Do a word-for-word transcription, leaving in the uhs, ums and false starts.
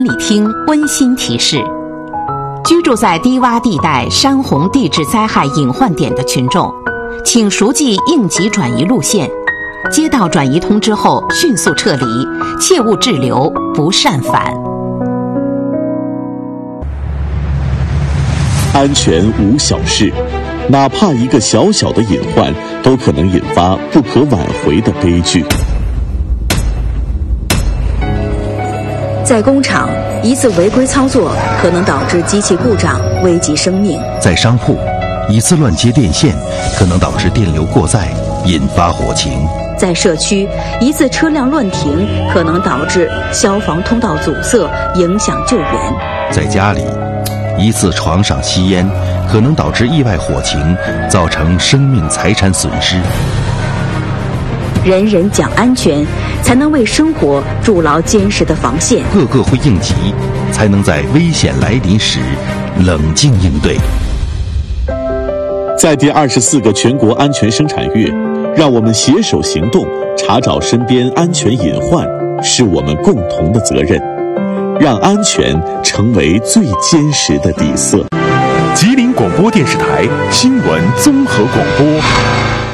里听温馨提示：居住在低洼地带、山洪地质灾害隐患点的群众，请熟记应急转移路线，接到转移通知后迅速撤离，切勿滞留，不擅返。 安全无小事，哪怕一个小小的隐患，都可能引发不可挽回的悲剧。 在工厂，一次违规操作可能导致机器故障，危及生命； 在商铺，一次乱接电线可能导致电流过载，引发火情； 在社区，一次车辆乱停可能导致消防通道阻塞，影响救援； 在家里，一次床上吸烟可能导致意外火情，造成生命财产损失。 人人讲安全，才能为生活筑牢坚实的防线。 个个会应急，才能在危险来临时冷静应对。 在第二十四个全国安全生产月，让我们携手行动，查找身边安全隐患，是我们共同的责任，让安全成为最坚实的底色。 吉林广播电视台新闻综合广播。